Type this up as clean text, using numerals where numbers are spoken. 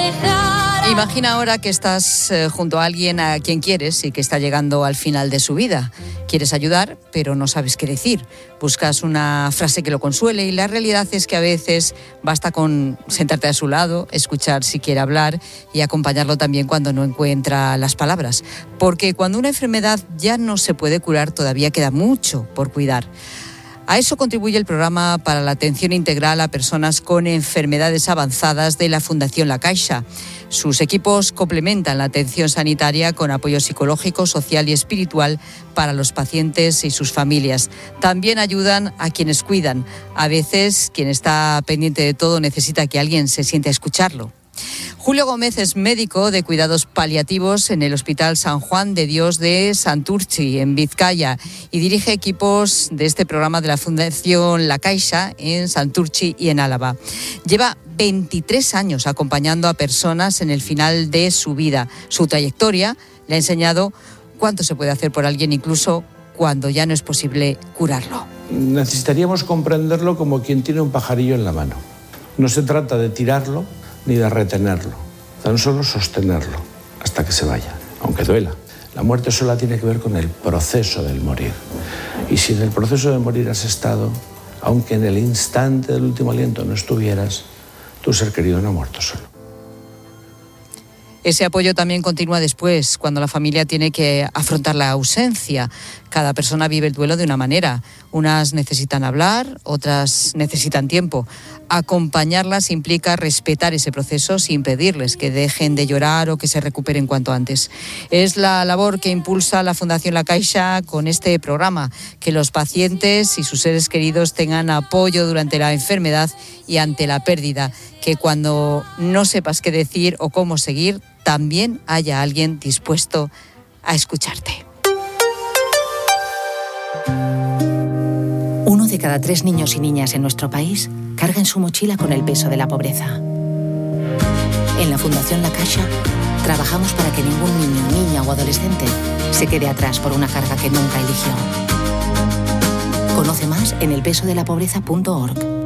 Imagina ahora que estás junto a alguien a quien quieres y que está llegando al final de su vida. Quieres ayudar, pero no sabes qué decir. Buscas una frase que lo consuele y la realidad es que a veces basta con sentarte a su lado, escuchar si quiere hablar y acompañarlo también cuando no encuentra las palabras. Porque cuando una enfermedad ya no se puede curar, todavía queda mucho por cuidar. A eso contribuye el programa para la atención integral a personas con enfermedades avanzadas de la Fundación La Caixa. Sus equipos complementan la atención sanitaria con apoyo psicológico, social y espiritual para los pacientes y sus familias. También ayudan a quienes cuidan. A veces, quien está pendiente de todo necesita que alguien se siente a escucharlo. Julio Gómez es médico de cuidados paliativos en el Hospital San Juan de Dios de Santurtzi, en Vizcaya, y dirige equipos de este programa de la Fundación La Caixa en Santurtzi y en Álava. Lleva 23 años acompañando a personas en el final de su vida. Su trayectoria le ha enseñado cuánto se puede hacer por alguien, incluso cuando ya no es posible curarlo. Necesitaríamos comprenderlo como quien tiene un pajarillo en la mano. No se trata de tirarlo ni de retenerlo, tan solo sostenerlo hasta que se vaya, aunque duela. La muerte sola tiene que ver con el proceso del morir. Y si en el proceso de morir has estado, aunque en el instante del último aliento no estuvieras, tu ser querido no ha muerto solo. Ese apoyo también continúa después, cuando la familia tiene que afrontar la ausencia. Cada persona vive el duelo de una manera. Unas necesitan hablar, otras necesitan tiempo. Acompañarlas implica respetar ese proceso sin pedirles que dejen de llorar o que se recuperen cuanto antes. Es la labor que impulsa la Fundación La Caixa con este programa, que los pacientes y sus seres queridos tengan apoyo durante la enfermedad y ante la pérdida, que cuando no sepas qué decir o cómo seguir, también haya alguien dispuesto a escucharte. 1 de cada 3 niños y niñas en nuestro país carga en su mochila con el peso de la pobreza. En la Fundación La Caixa trabajamos para que ningún niño, niña o adolescente se quede atrás por una carga que nunca eligió. Conoce más en elpesodelapobreza.org.